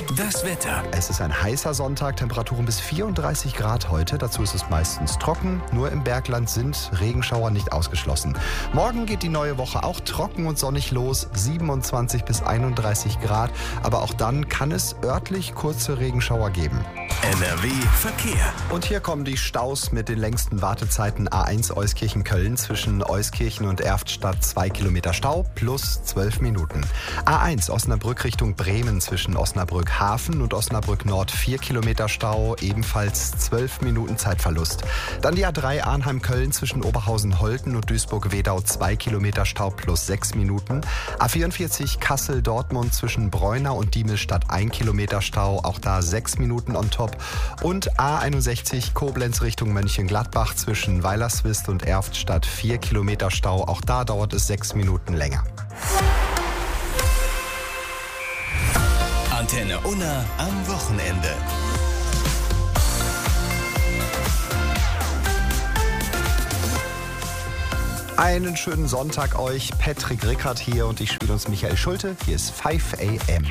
Das Wetter. Es ist ein heißer Sonntag, Temperaturen bis 34 Grad heute. Dazu ist es meistens trocken. Nur im Bergland sind Regenschauer nicht ausgeschlossen. Morgen geht die neue Woche auch trocken und sonnig los. 27 bis 31 Grad. Aber auch dann kann es örtlich kurze Regenschauer geben. NRW Verkehr. Und hier kommen die Staus mit den längsten Wartezeiten. A1 Euskirchen-Köln zwischen Euskirchen und Erftstadt 2 Kilometer Stau plus 12 Minuten. A1 Osnabrück Richtung Bremen zwischen Osnabrück-Hafen und Osnabrück-Nord 4 Kilometer Stau, ebenfalls 12 Minuten Zeitverlust. Dann die A3 Arnheim-Köln zwischen Oberhausen-Holten und Duisburg-Wedau 2 Kilometer Stau plus 6 Minuten. A44 Kassel-Dortmund zwischen Breunau und Diemelstadt 1 Kilometer Stau, auch da 6 Minuten on top. Und A61 Koblenz Richtung Mönchengladbach zwischen Weilerswist und Erftstadt 4 Kilometer Stau, auch da dauert es 6 Minuten länger. Antenne Unna am Wochenende. Einen schönen Sonntag euch. Patrick Rickert hier und ich spiele uns Michael Schulte. Hier ist 5 AM.